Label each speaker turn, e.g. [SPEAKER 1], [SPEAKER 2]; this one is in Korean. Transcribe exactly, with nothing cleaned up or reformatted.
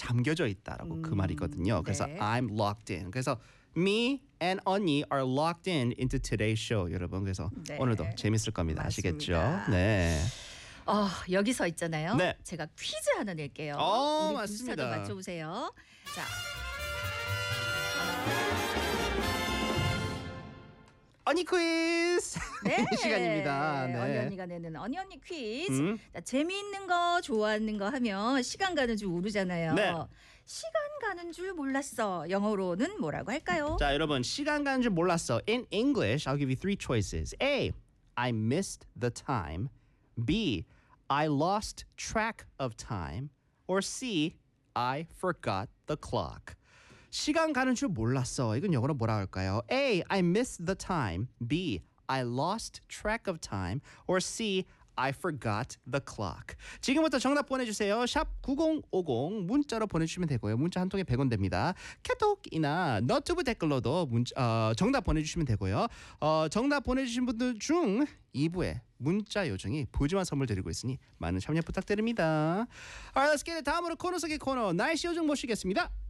[SPEAKER 1] 잠겨져 있다라고
[SPEAKER 2] 음,
[SPEAKER 1] 그 말이거든요. 그래서
[SPEAKER 2] 네.
[SPEAKER 1] I'm locked in. 그래서 me and 언니 are locked in into today's show. 여러분 그래서
[SPEAKER 2] 네.
[SPEAKER 1] 오늘도 재밌을 겁니다. 아시겠죠?
[SPEAKER 2] 맞습니다.
[SPEAKER 1] 네.
[SPEAKER 2] 어, 여기서 있잖아요.
[SPEAKER 1] 네.
[SPEAKER 2] 제가 퀴즈 하나 낼게요.
[SPEAKER 1] 어,
[SPEAKER 2] 우리
[SPEAKER 1] 맞습니다.
[SPEAKER 2] 부스터도 맞춰보세요. 자,
[SPEAKER 1] 언니 퀴즈
[SPEAKER 2] 네.
[SPEAKER 1] 시간입니다.
[SPEAKER 2] 언니
[SPEAKER 1] 네.
[SPEAKER 2] 언니가 내는 언니 언니 퀴즈.
[SPEAKER 1] 음.
[SPEAKER 2] 자, 재미있는 거 좋아하는 거 하면 시간 가는 줄 모르잖아요.
[SPEAKER 1] 네.
[SPEAKER 2] 시간 가는 줄 몰랐어. 영어로는 뭐라고 할까요?
[SPEAKER 1] 자, 여러분 시간 가는 줄 몰랐어. In English, I'll give you three choices. A. I missed the time. B. I lost track of time. Or C. I forgot the clock. 시간 가는 줄 몰랐어. 이건 영어로 뭐라 할까요? A. I missed the time. B. I lost track of time. Or C. I forgot the clock. 지금부터 정답 보내주세요. 샵 구공오공 문자로 보내주시면 되고요. 문자 한 통에 백 원 됩니다. 카톡이나 너튜브 댓글로도 문자, 어, 정답 보내주시면 되고요. 어, 정답 보내주신 분들 중 이 부에 문자 요정이 푸짐한 선물 드리고 있으니 많은 참여 부탁드립니다. Alright, let's get it. 다음으로 코너 속의 코너 날씨 요정 모시겠습니다.